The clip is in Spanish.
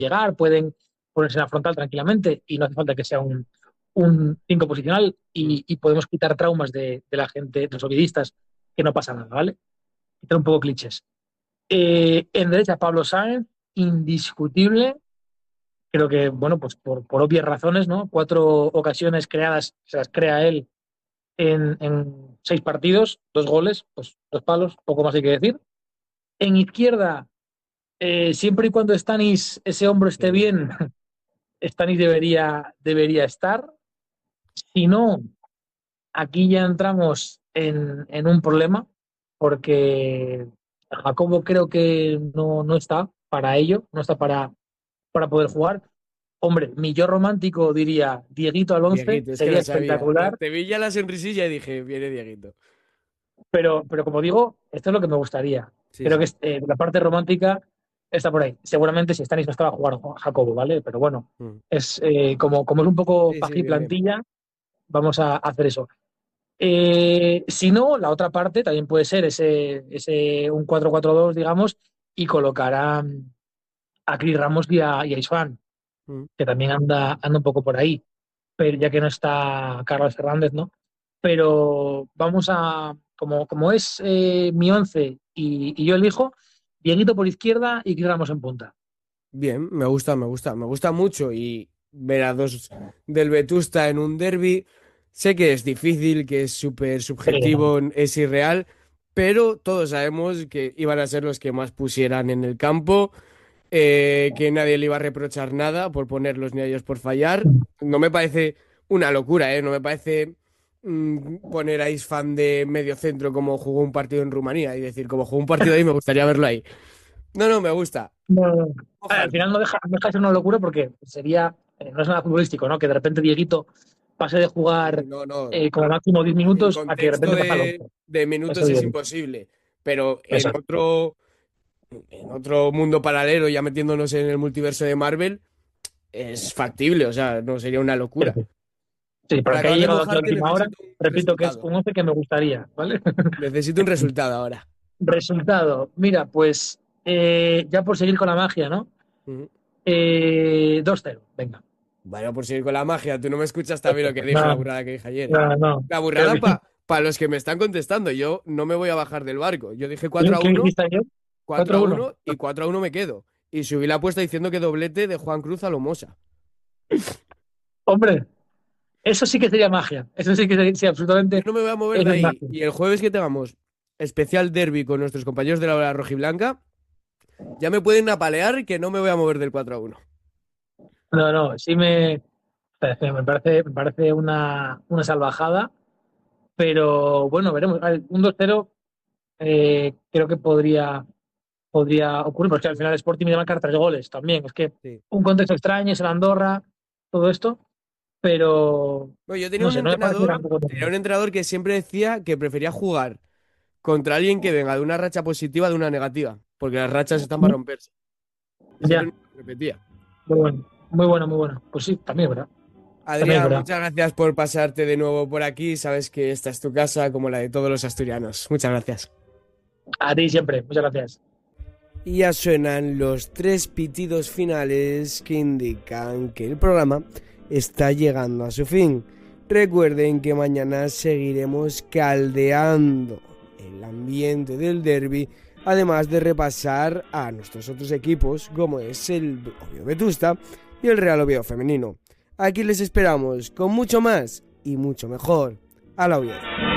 llegar, pueden ponerse en la frontal tranquilamente y no hace falta que sea un 5 posicional y podemos quitar traumas de la gente, de los olvidistas, que no pasa nada, ¿vale? Quitar un poco clichés. En derecha, Pablo Sáenz, indiscutible. Creo que, bueno, pues por obvias razones, ¿no? 4 ocasiones creadas, se las crea él en 6 partidos, 2 goles, pues 2 palos, poco más hay que decir. En izquierda, siempre y cuando Stanis, ese hombro esté bien, Stanis debería estar. Si no, aquí ya entramos en un problema, porque Jacobo creo que no está para ello, no está para poder jugar. Hombre, mi yo romántico diría Dieguito al 11 Dieguito, es que sería lo sabía. espectacular, Te vi ya la sonrisilla y dije, viene Dieguito. pero como digo, esto es lo que me gustaría. Sí, Creo que sí. la parte romántica está por ahí. Seguramente si Stanis no estaba a jugar Jacobo, ¿vale? Pero bueno, Mm. es como es un poco Sí, paja sí, y bien, bien. plantilla, vamos a hacer eso. Si no, la otra parte también puede ser ese un 4-4-2 digamos, y colocar a Cris Ramos y a Isfán, Mm. que también anda un poco por ahí, pero ya que no está Carlos Fernández, ¿no? Pero vamos como es mi 11 y yo elijo, Dieguito por izquierda y Cris Ramos en punta. Bien, me gusta, me gusta, me gusta mucho y ver a dos del Vetusta en un derbi, sé que es difícil, que es súper subjetivo, es irreal, pero todos sabemos que iban a ser los que más pusieran en el campo, que nadie le iba a reprochar nada por ponerlos ni a ellos por fallar. No me parece una locura, ¿eh? No me parece poner a Isfan de medio centro como jugó un partido en Rumanía y decir, como jugó un partido ahí, me gustaría verlo ahí. No, no, me gusta. No, no. Al Ojalá. final no deja de ser una locura porque sería, no es nada futbolístico, ¿no? Que de repente Dieguito pase de jugar No, no. como máximo 10 En minutos a que de contexto repente pasa al 11. de Eso minutos es digo. imposible, pero Exacto. en otro mundo paralelo, ya metiéndonos en el multiverso de Marvel, es factible, o sea, no sería una Sí, locura. sí. Sí, Para para que haya acabar de llegado aquí a mojarte última hora, necesito un repito que es resultado. un 11 que me gustaría, ¿vale? Necesito un resultado ahora. Resultado. Mira, pues ya por seguir con la magia, ¿no? Ujú. 2-0, venga. Bueno, por seguir con la magia, tú no me escuchas también lo que dije, la No, burrada que dije ayer, ¿eh? no, no. La Creo burrada que, para los que me están contestando, yo no me voy a bajar del barco. Yo dije ¿qué, cuatro a qué uno, dijiste ayer? 4 a 4-1. uno y 4 a uno me quedo. Y subí la apuesta diciendo que doblete de Juan Cruz a Lomosa. Hombre, eso sí que sería magia. Eso sí que sería, sí, Yo absolutamente. no me voy a mover de Eso es ahí. magia. Y el jueves que tengamos especial derby con nuestros compañeros de la hora rojiblanca, ya me pueden apalear que no me voy a mover del 4 a uno. No, no, sí me parece una salvajada, pero bueno, veremos. A ver, un 2-0 creo que podría ocurrir, porque al final el Sporting me va a marcar 3 goles también. Es que Sí. un contexto extraño, es el Andorra, todo esto, pero Bueno, yo no sé, no me parece tampoco tenía tan- un entrenador que siempre decía que prefería jugar contra alguien que venga de una racha positiva de una negativa, porque las rachas están para romperse. Siempre Ya, nos lo repetía. muy bueno, muy bueno, muy bueno. Pues sí, también es verdad. También es Adrián, verdad. muchas gracias por pasarte de nuevo por aquí. Sabes que esta es tu casa como la de todos los asturianos. Muchas gracias. A ti siempre, muchas gracias. Y ya suenan los tres pitidos finales que indican que el programa está llegando a su fin. Recuerden que mañana seguiremos caldeando el ambiente del derby, además de repasar a nuestros otros equipos, como es el Oviedo Vetusta y el Real Oviedo Femenino. Aquí les esperamos con mucho más y mucho mejor a la Oviedo.